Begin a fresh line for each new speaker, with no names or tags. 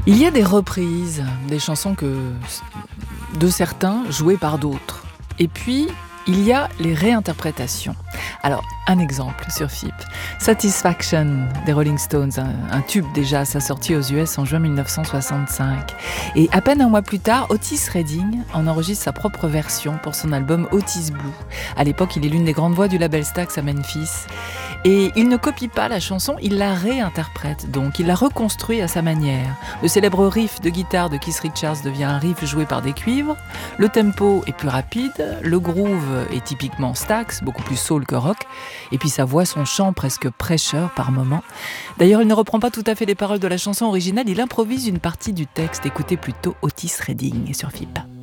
Il y a des reprises, des chansons de certains jouées par d'autres. Et puis, il y a les réinterprétations. Alors, un exemple sur FIP. Satisfaction des Rolling Stones, un tube déjà à sa sortie aux US en juin 1965. Et à peine un mois plus tard, Otis Redding en enregistre sa propre version pour son album Otis Blue. À l'époque, il est l'une des grandes voix du label Stax à Memphis. Et il ne copie pas la chanson, il la réinterprète donc, il la reconstruit à sa manière. Le célèbre riff de guitare de Keith Richards devient un riff joué par des cuivres, le tempo est plus rapide, le groove est typiquement Stax, beaucoup plus soul que rock, et puis sa voix, son chant presque prêcheur par moments. D'ailleurs, il ne reprend pas tout à fait les paroles de la chanson originale, il improvise une partie du texte. Écoutez plutôt Otis Redding sur FIP.